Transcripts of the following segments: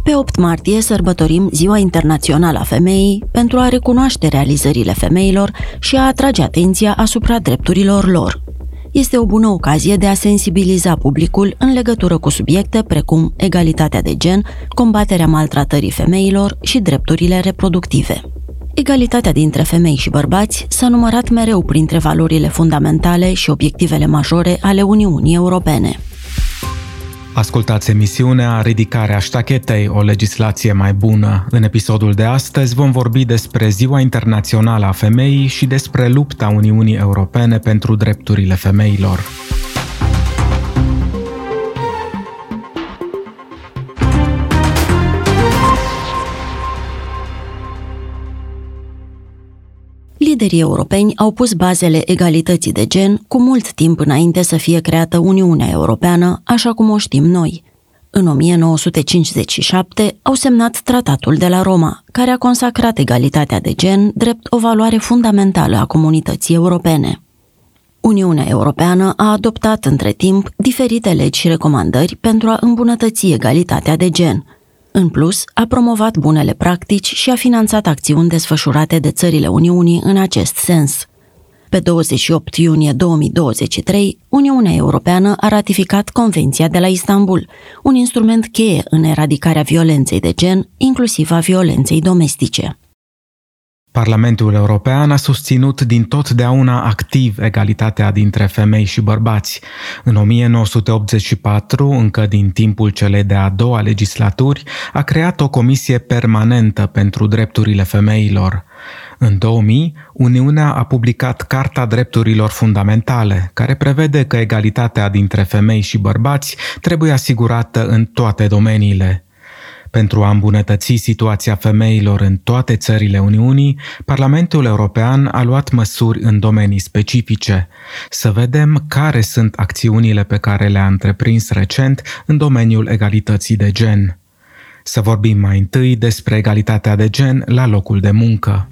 Pe 8 martie sărbătorim Ziua Internațională a Femeii pentru a recunoaște realizările femeilor și a atrage atenția asupra drepturilor lor. Este o bună ocazie de a sensibiliza publicul în legătură cu subiecte precum egalitatea de gen, combaterea maltratării femeilor și drepturile reproductive. Egalitatea dintre femei și bărbați s-a numărat mereu printre valorile fundamentale și obiectivele majore ale Uniunii Europene. Ascultați emisiunea Ridicarea ștachetei, o legislație mai bună. În episodul de astăzi vom vorbi despre Ziua Internațională a Femeii și despre lupta Uniunii Europene pentru drepturile femeilor. Liderii europeni au pus bazele egalității de gen cu mult timp înainte să fie creată Uniunea Europeană, așa cum o știm noi. În 1957 au semnat Tratatul de la Roma, care a consacrat egalitatea de gen drept o valoare fundamentală a comunității europene. Uniunea Europeană a adoptat între timp diferite legi și recomandări pentru a îmbunătăți egalitatea de gen. În plus, a promovat bunele practici și a finanțat acțiuni desfășurate de țările Uniunii în acest sens. Pe 28 iunie 2023, Uniunea Europeană a ratificat Convenția de la Istanbul, un instrument cheie în eradicarea violenței de gen, inclusiv a violenței domestice. Parlamentul European a susținut dintotdeauna activ egalitatea dintre femei și bărbați. În 1984, încă din timpul celei de-a doua legislaturi, a creat o comisie permanentă pentru drepturile femeilor. În 2000, Uniunea a publicat Carta Drepturilor Fundamentale, care prevede că egalitatea dintre femei și bărbați trebuie asigurată în toate domeniile. Pentru a îmbunătăți situația femeilor în toate țările Uniunii, Parlamentul European a luat măsuri în domenii specifice. Să vedem care sunt acțiunile pe care le-a întreprins recent în domeniul egalității de gen. Să vorbim mai întâi despre egalitatea de gen la locul de muncă.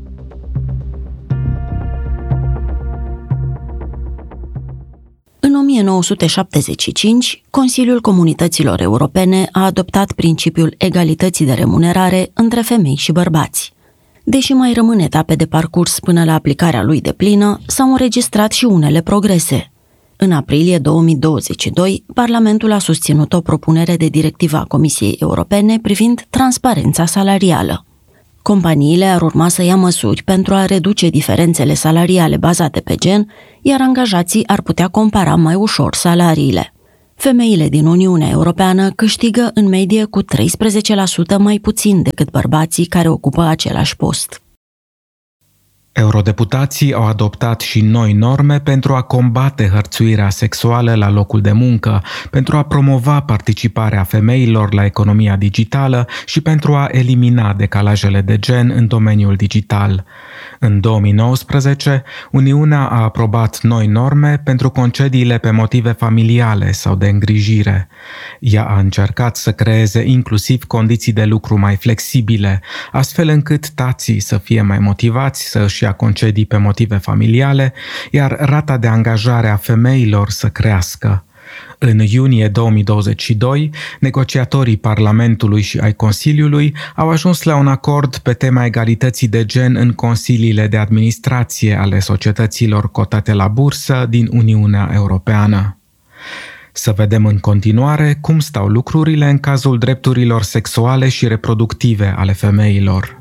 În 1975, Consiliul Comunităților Europene a adoptat principiul egalității de remunerare între femei și bărbați. Deși mai rămân etape de parcurs până la aplicarea lui deplină, s-au înregistrat și unele progrese. În aprilie 2022, Parlamentul a susținut o propunere de directivă a Comisiei Europene privind transparența salarială. Companiile ar urma să ia măsuri pentru a reduce diferențele salariale bazate pe gen, iar angajații ar putea compara mai ușor salariile. Femeile din Uniunea Europeană câștigă în medie cu 13% mai puțin decât bărbații care ocupă același post. Eurodeputații au adoptat și noi norme pentru a combate hărțuirea sexuală la locul de muncă, pentru a promova participarea femeilor la economia digitală și pentru a elimina decalajele de gen în domeniul digital. În 2019, Uniunea a aprobat noi norme pentru concediile pe motive familiale sau de îngrijire. Ea a încercat să creeze inclusiv condiții de lucru mai flexibile, astfel încât tații să fie mai motivați să își ia concedii pe motive familiale, iar rata de angajare a femeilor să crească. În iunie 2022, negociatorii Parlamentului și ai Consiliului au ajuns la un acord pe tema egalității de gen în consiliile de administrație ale societăților cotate la bursă din Uniunea Europeană. Să vedem în continuare cum stau lucrurile în cazul drepturilor sexuale și reproductive ale femeilor.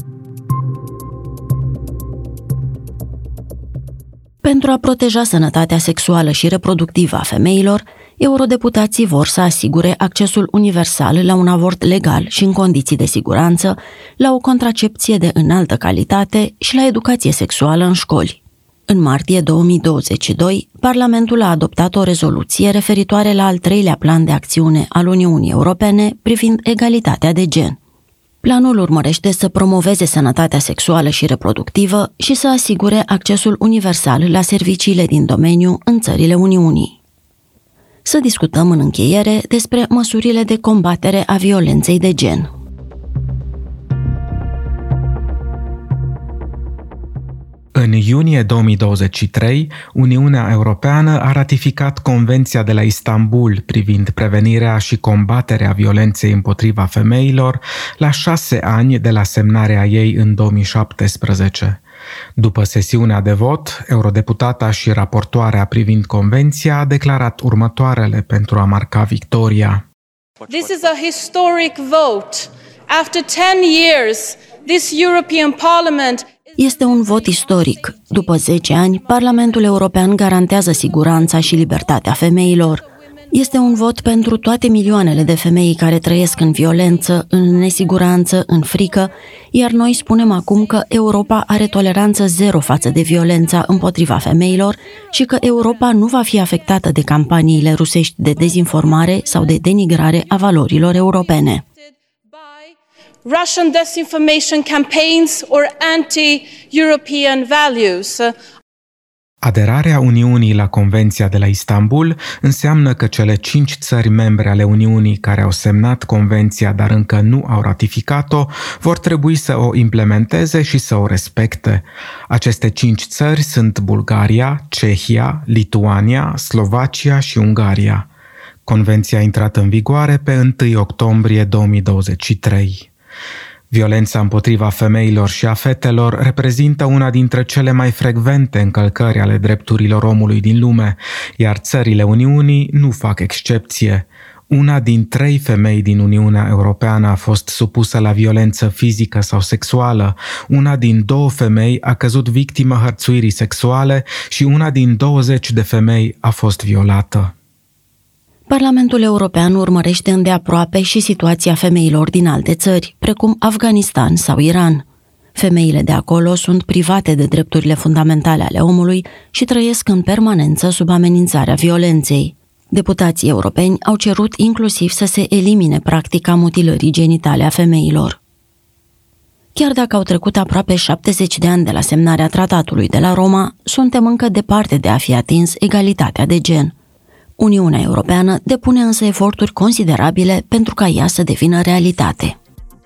Pentru a proteja sănătatea sexuală și reproductivă a femeilor, eurodeputații vor să asigure accesul universal la un avort legal și în condiții de siguranță, la o contracepție de înaltă calitate și la educație sexuală în școli. În martie 2022, Parlamentul a adoptat o rezoluție referitoare la al treilea plan de acțiune al Uniunii Europene privind egalitatea de gen. Planul urmărește să promoveze sănătatea sexuală și reproductivă și să asigure accesul universal la serviciile din domeniu în țările Uniunii. Să discutăm în încheiere despre măsurile de combatere a violenței de gen. În iunie 2023, Uniunea Europeană a ratificat Convenția de la Istanbul privind prevenirea și combaterea violenței împotriva femeilor la 6 ani de la semnarea ei în 2017. După sesiunea de vot, eurodeputata și raportoarea privind convenția a declarat următoarele pentru a marca victoria. This is a historic vote. After 10 years, this European Parliament Este un vot istoric. După 10 ani, Parlamentul European garantează siguranța și libertatea femeilor. Este un vot pentru toate milioanele de femei care trăiesc în violență, în nesiguranță, în frică, iar noi spunem acum că Europa are toleranță zero față de violența împotriva femeilor și că Europa nu va fi afectată de campaniile rusești de dezinformare sau de denigrare a valorilor europene. Russian disinformation campaigns or anti-European values. Aderarea Uniunii la Convenția de la Istanbul înseamnă că cele 5 țări membre ale Uniunii care au semnat Convenția, dar încă nu au ratificat-o, vor trebui să o implementeze și să o respecte. Aceste 5 țări sunt Bulgaria, Cehia, Lituania, Slovacia și Ungaria. Convenția a intrat în vigoare pe 1 octombrie 2023. Violența împotriva femeilor și a fetelor reprezintă una dintre cele mai frecvente încălcări ale drepturilor omului din lume, iar țările Uniunii nu fac excepție. Una din 3 femei din Uniunea Europeană a fost supusă la violență fizică sau sexuală, una din 2 femei a căzut victimă hărțuirii sexuale și una din 20 de femei a fost violată. Parlamentul European urmărește îndeaproape și situația femeilor din alte țări, precum Afganistan sau Iran. Femeile de acolo sunt private de drepturile fundamentale ale omului și trăiesc în permanență sub amenințarea violenței. Deputații europeni au cerut inclusiv să se elimine practica mutilării genitale a femeilor. Chiar dacă au trecut aproape 70 de ani de la semnarea tratatului de la Roma, suntem încă departe de a fi atins egalitatea de gen. Uniunea Europeană depune însă eforturi considerabile pentru ca ea să devină realitate.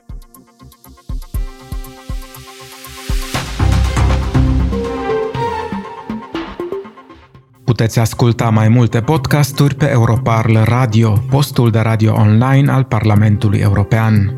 Puteți asculta mai multe podcasturi pe Europarl Radio, postul de radio online al Parlamentului European.